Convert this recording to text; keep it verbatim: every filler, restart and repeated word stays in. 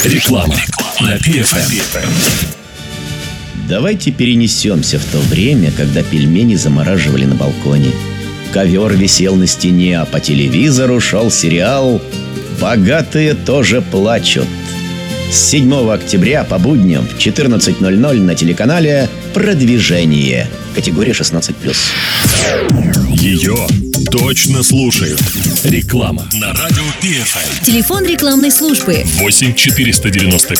Реклама на пи эф эм. Давайте перенесемся в то время, когда пельмени замораживали на балконе. Ковер висел на стене, а по телевизору шел сериал «Богатые тоже плачут». С седьмого октября по будням в четырнадцать ноль ноль на телеканале «Продвижение». Категория шестнадцать плюс. Ее точно слушают. Реклама на радио пи эф эм. Телефон рекламной службы восемь четыреста девяносто